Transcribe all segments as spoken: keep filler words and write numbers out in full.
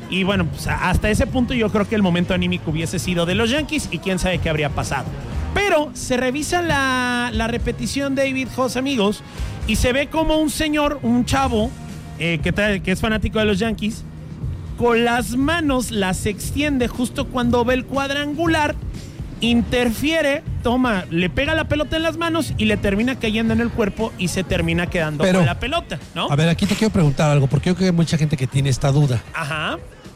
Y bueno, pues hasta ese punto yo creo que el momento anímico hubiese sido de los Yankees y quién sabe qué habría pasado. Pero se revisa la, la repetición, David, Jos, amigos, y se ve como un señor, un chavo, eh, que, trae, que es fanático de los Yankees, con las manos las extiende justo cuando ve el cuadrangular, interfiere, toma, le pega la pelota en las manos y le termina cayendo en el cuerpo y se termina quedando Pero, con la pelota, ¿no? A ver, aquí te quiero preguntar algo, porque yo creo que hay mucha gente que tiene esta duda. Ajá.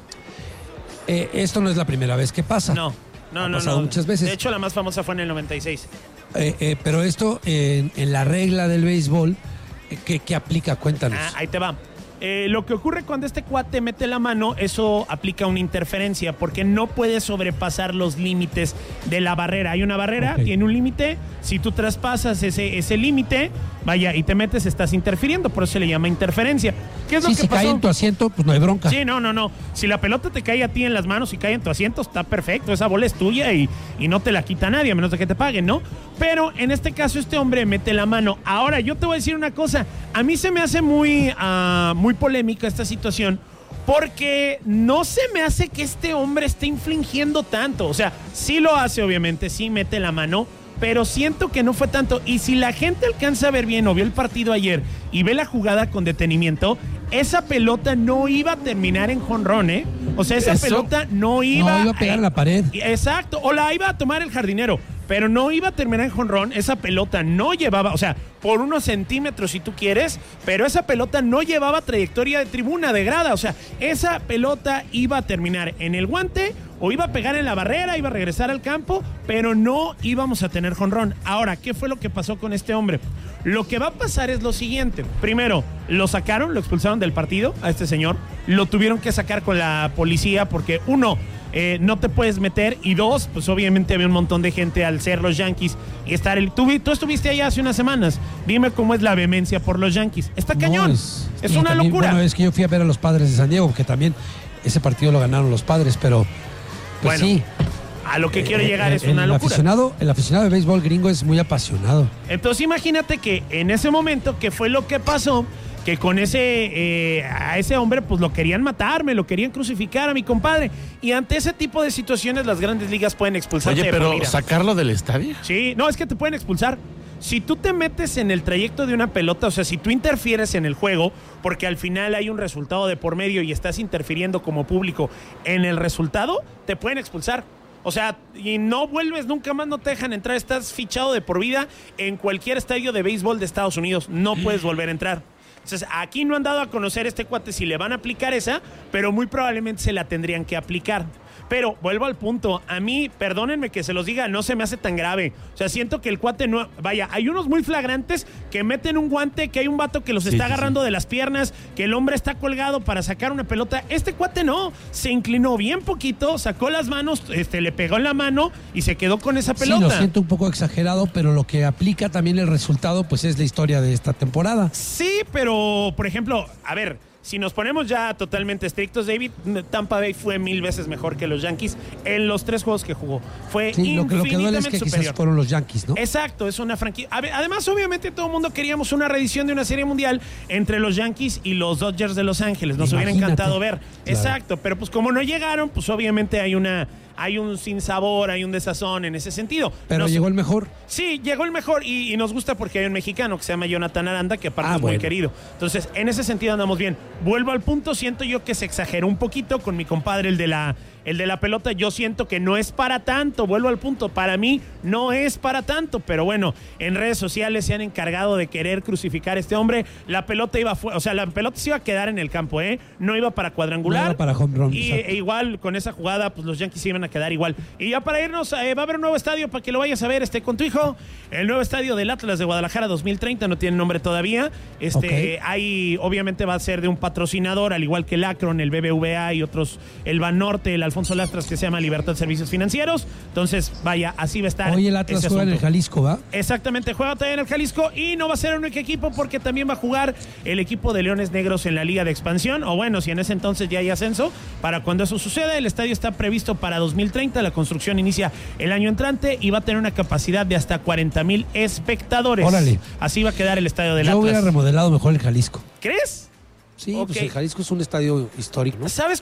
Eh, esto no es la primera vez que pasa. No, no, ha no. pasado no. muchas veces. De hecho, la más famosa fue en el noventa y seis. Eh, eh, pero esto, eh, en la regla del béisbol, eh, ¿qué, qué aplica? Cuéntanos. Ah, ahí te va. Eh, lo que ocurre cuando este cuate mete la mano, eso aplica una interferencia porque no puede sobrepasar los límites de la barrera. Hay una barrera, okay. Tiene un límite. Si tú traspasas ese, ese límite, vaya, y te metes, estás interfiriendo. Por eso se le llama interferencia. ¿Qué es sí, lo que si pasó? cae en tu asiento, pues no hay bronca. Sí, no, no, no. Si la pelota te cae a ti en las manos y cae en tu asiento, está perfecto. Esa bola es tuya y, y no te la quita nadie, a menos de que te paguen, ¿no? Pero en este caso este hombre mete la mano. Ahora, yo te voy a decir una cosa. A mí se me hace muy, uh, muy polémica esta situación porque no se me hace que este hombre esté infringiendo tanto. O sea, sí lo hace, obviamente, sí mete la mano, pero siento que no fue tanto. Y si la gente alcanza a ver bien o vio el partido ayer y ve la jugada con detenimiento, esa pelota no iba a terminar en jonrón, ¿eh? O sea, esa ¿Eso? pelota no iba... No iba a pegar en la pared. Exacto, o la iba a tomar el jardinero, pero no iba a terminar en jonrón. Esa pelota no llevaba, o sea, por unos centímetros si tú quieres, pero esa pelota no llevaba trayectoria de tribuna, de grada. O sea, esa pelota iba a terminar en el guante o iba a pegar en la barrera, iba a regresar al campo, pero no íbamos a tener jonrón. Ahora, ¿qué fue lo que pasó con este hombre? Lo que va a pasar es lo siguiente. Primero, lo sacaron, lo expulsaron del partido a este señor. Lo tuvieron que sacar con la policía porque, uno, eh, no te puedes meter, y dos, pues obviamente había un montón de gente al ser los Yankees y estar el... Tú, tú estuviste allá hace unas semanas. Dime cómo es la vehemencia por los Yankees. Está cañón. No, es es una también, locura. Bueno, es que yo fui a ver a los Padres de San Diego, porque también ese partido lo ganaron los Padres, pero pues bueno, sí. A lo que eh, quiero llegar eh, es el, una el locura. Aficionado, el aficionado de béisbol gringo es muy apasionado. Entonces imagínate que en ese momento, que fue lo que pasó, que con ese eh, a ese hombre pues lo querían matar, me lo querían crucificar a mi compadre. Y ante ese tipo de situaciones las grandes ligas pueden expulsarte. Oye, pero de ¿sacarlo del estadio? Sí, no, es que te pueden expulsar. Si tú te metes en el trayecto de una pelota, o sea, si tú interfieres en el juego, porque al final hay un resultado de por medio y estás interfiriendo como público en el resultado, te pueden expulsar. O sea, y no vuelves nunca más, no te dejan entrar, estás fichado de por vida en cualquier estadio de béisbol de Estados Unidos, no puedes volver a entrar. Entonces, aquí no han dado a conocer a este cuate si le van a aplicar esa, pero muy probablemente se la tendrían que aplicar. Pero, vuelvo al punto, a mí, perdónenme que se los diga, no se me hace tan grave. O sea, siento que el cuate no... Vaya, hay unos muy flagrantes que meten un guante, que hay un vato que los sí, está sí, agarrando sí. de las piernas, que el hombre está colgado para sacar una pelota. Este cuate no, se inclinó bien poquito, sacó las manos, este, le pegó en la mano y se quedó con esa pelota. Sí, lo siento un poco exagerado, pero lo que aplica también el resultado, pues es la historia de esta temporada. Sí, pero, por ejemplo, a ver... Si nos ponemos ya totalmente estrictos, David, Tampa Bay fue mil veces mejor que los Yankees en los tres juegos que jugó. Fue sí, lo que, lo que duele es que superior. Quizás fueron los Yankees, ¿no? Exacto, es una franquicia. Además, obviamente, todo el mundo queríamos una reedición de una serie mundial entre los Yankees y los Dodgers de Los Ángeles. Nos Imagínate. hubiera encantado ver. Claro. Exacto, pero pues como no llegaron, pues obviamente hay una... Hay un sinsabor, hay un desazón en ese sentido. Pero nos, llegó el mejor. Sí, llegó el mejor y, y nos gusta porque hay un mexicano que se llama Jonathan Aranda, que aparte ah, es bueno. muy querido. Entonces, en ese sentido andamos bien. Vuelvo al punto, siento yo que se exageró un poquito con mi compadre, el de la... El de la pelota, yo siento que no es para tanto, vuelvo al punto, para mí no es para tanto, pero bueno, en redes sociales se han encargado de querer crucificar a este hombre. La pelota iba fuera, o sea, la pelota se iba a quedar en el campo, ¿eh? No iba para cuadrangular. No iba para home run. Y e igual con esa jugada, pues los Yankees se iban a quedar igual. Y ya para irnos, eh, va a haber un nuevo estadio para que lo vayas a ver este con tu hijo. El nuevo estadio del Atlas de Guadalajara dos mil treinta, no tiene nombre todavía. Este, okay. Hay, obviamente va a ser de un patrocinador, al igual que el Akron, el B B V A y otros, el Banorte, el Alfonso Lastras, que se llama Libertad Servicios Financieros. Entonces, vaya, así va a estar. Hoy el Atlas juega en el Jalisco, ¿va? Exactamente, juega todavía en el Jalisco y no va a ser el único equipo porque también va a jugar el equipo de Leones Negros en la Liga de Expansión, o bueno, si en ese entonces ya hay ascenso, para cuando eso suceda. El estadio está previsto para dos mil treinta, la construcción inicia el año entrante y va a tener una capacidad de hasta cuarenta mil espectadores. Órale. Así va a quedar el estadio del Yo Atlas. Yo hubiera remodelado mejor el Jalisco. ¿Crees? Sí, okay. Pues el Jalisco es un estadio histórico, ¿no? ¿Sabes